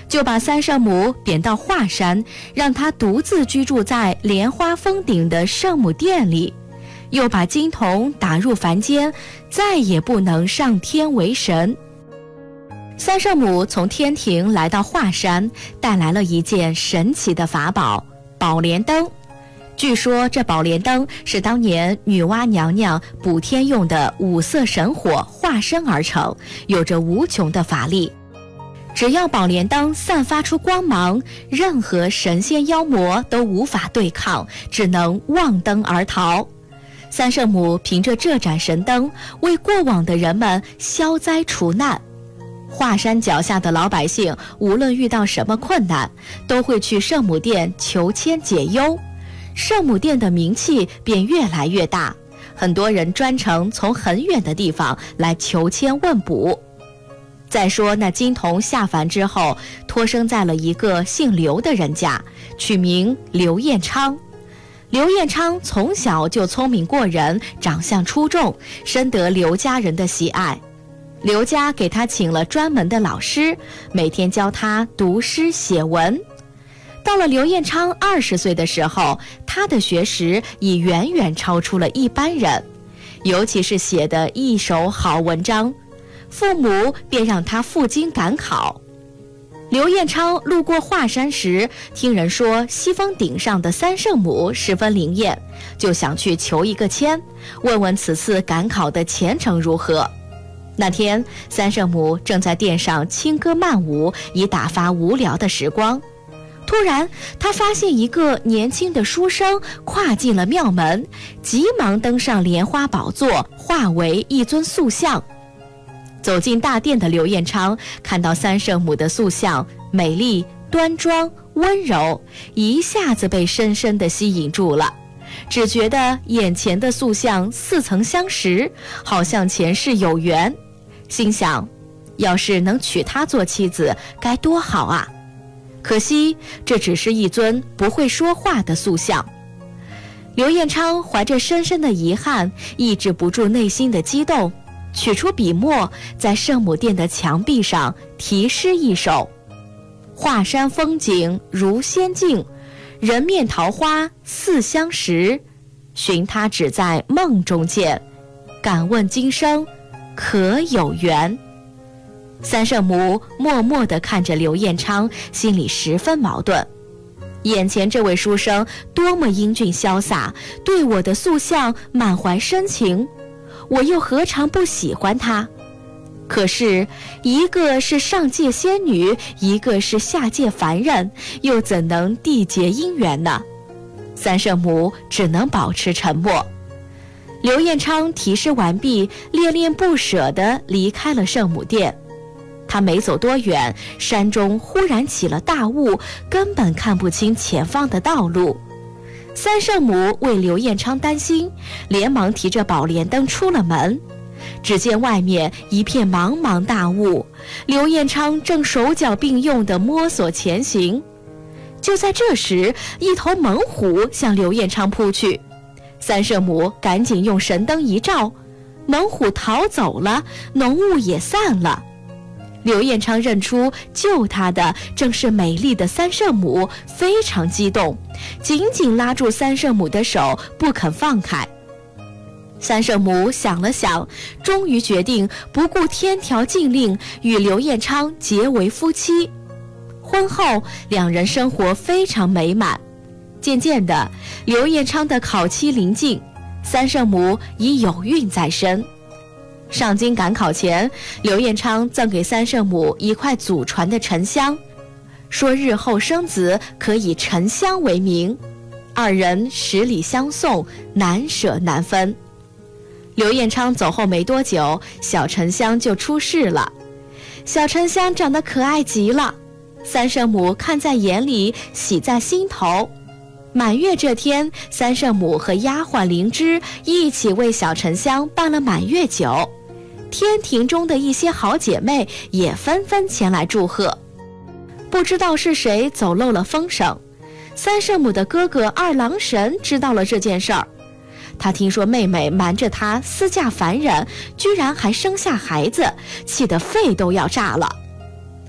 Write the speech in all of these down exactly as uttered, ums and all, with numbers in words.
就把三圣母贬到华山，让她独自居住在莲花峰顶的圣母殿里，又把金童打入凡间，再也不能上天为神。三圣母从天庭来到华山，带来了一件神奇的法宝——宝莲灯。据说这宝莲灯是当年女娲娘娘补天用的五色神火化身而成，有着无穷的法力。只要宝莲灯散发出光芒，任何神仙妖魔都无法对抗，只能望灯而逃。三圣母凭着这盏神灯，为过往的人们消灾除难。华山脚下的老百姓无论遇到什么困难，都会去圣母殿求签解忧，圣母殿的名气便越来越大，很多人专程从很远的地方来求签问卜。再说那金童下凡之后，托生在了一个姓刘的人家，取名刘彦昌。刘彦昌从小就聪明过人，长相出众，深得刘家人的喜爱。刘家给他请了专门的老师，每天教他读诗写文。到了刘彦昌二十岁的时候，他的学识已远远超出了一般人，尤其是写的一手好文章，父母便让他赴京赶考。刘彦昌路过华山时，听人说西峰顶上的三圣母十分灵验，就想去求一个签，问问此次赶考的前程如何。那天，三圣母正在殿上轻歌曼舞，以打发无聊的时光。突然，他发现一个年轻的书生跨进了庙门，急忙登上莲花宝座，化为一尊塑像。走进大殿的刘彦昌看到三圣母的塑像美丽端庄温柔，一下子被深深地吸引住了，只觉得眼前的塑像似曾相识，好像前世有缘，心想要是能娶她做妻子该多好啊！可惜这只是一尊不会说话的塑像。刘彦昌怀着深深的遗憾，抑制不住内心的激动，取出笔墨，在圣母殿的墙壁上题诗一首：华山风景如仙境，人面桃花似相识，寻他只在梦中见，敢问今生可有缘。三圣母默默地看着刘彦昌，心里十分矛盾。眼前这位书生多么英俊潇洒，对我的塑像满怀深情，我又何尝不喜欢他？可是一个是上界仙女，一个是下界凡人，又怎能缔结姻缘呢？三圣母只能保持沉默。刘彦昌题诗完毕，恋恋不舍地离开了圣母殿。他没走多远，山中忽然起了大雾，根本看不清前方的道路。三圣母为刘彦昌担心，连忙提着宝莲灯出了门。只见外面一片茫茫大雾，刘彦昌正手脚并用地摸索前行。就在这时，一头猛虎向刘彦昌扑去，三圣母赶紧用神灯一照，猛虎逃走了，浓雾也散了。刘彦昌认出救他的正是美丽的三圣母，非常激动，紧紧拉住三圣母的手，不肯放开。三圣母想了想，终于决定不顾天条禁令，与刘彦昌结为夫妻。婚后，两人生活非常美满。渐渐的，刘彦昌的考期临近，三圣母已有孕在身。上京赶考前，刘彦昌赠给三圣母一块祖传的沉香，说日后生子可以沉香为名。二人十里相送，难舍难分。刘彦昌走后没多久，小沉香就出世了。小沉香长得可爱极了，三圣母看在眼里，喜在心头。满月这天，三圣母和丫鬟灵芝一起为小沉香办了满月酒，天庭中的一些好姐妹也纷纷前来祝贺。不知道是谁走漏了风声，三圣母的哥哥二郎神知道了这件事儿。他听说妹妹瞒着他私嫁凡人，居然还生下孩子，气得肺都要炸了。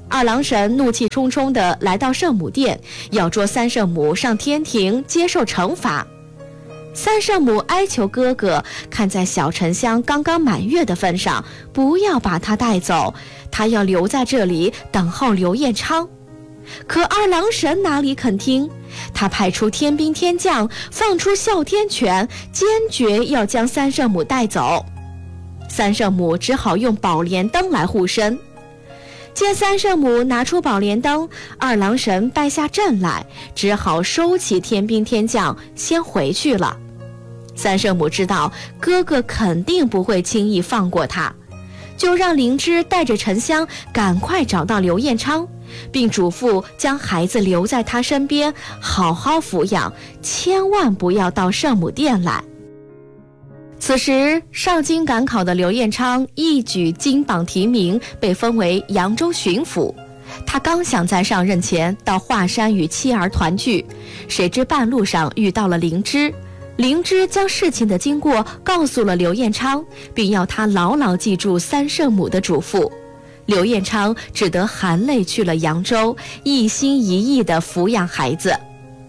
二郎神怒气冲冲地来到圣母殿，要捉三圣母上天庭接受惩罚。三圣母哀求哥哥，看在小沉香刚刚满月的份上，不要把他带走，他要留在这里等候刘彦昌。可二郎神哪里肯听，他派出天兵天将，放出哮天犬，坚决要将三圣母带走。三圣母只好用宝莲灯来护身。见三圣母拿出宝莲灯，二郎神败下阵来，只好收起天兵天将，先回去了。三圣母知道哥哥肯定不会轻易放过他，就让灵芝带着沉香赶快找到刘彦昌，并嘱咐将孩子留在他身边，好好抚养，千万不要到圣母殿来。此时上京赶考的刘彦昌一举金榜题名，被封为扬州巡抚。他刚想在上任前到华山与妻儿团聚，谁知半路上遇到了灵芝。灵芝将事情的经过告诉了刘彦昌，并要他牢牢记住三圣母的嘱咐。刘彦昌只得含泪去了扬州，一心一意地抚养孩子。